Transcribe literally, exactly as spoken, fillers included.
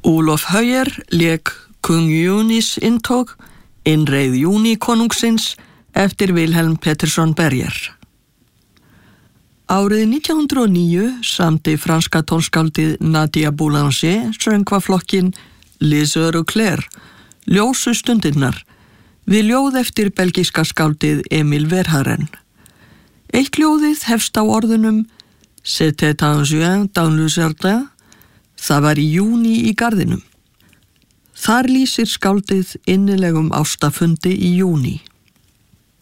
Olof Høyer lék Kung Júnis inntog, innreið Júní konungsins eftir Vilhelm Pettersson Berger. Árið nítján hundrað og níu samdi franska tónskáldið Nadia Boulanger söngvaflokkin Les Heures Claires, ljósu stundirnar, við ljóð eftir belgíska skáldið Emil Verhaeren. Eitt ljóðið hefst á orðunum C'était en juin dans le jardin, það var í júní í garðinum. Þar lýsir skáldið innilegum ástafundi í júní.